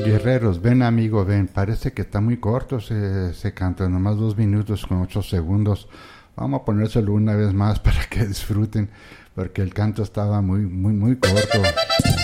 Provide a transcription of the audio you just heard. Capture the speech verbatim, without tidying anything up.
Guerreros, ven amigo, ven. Parece que está muy corto ese, ese canto, nomás dos minutos con ocho segundos. Vamos a ponérselo una vez más para que disfruten, porque el canto estaba muy, muy, muy corto.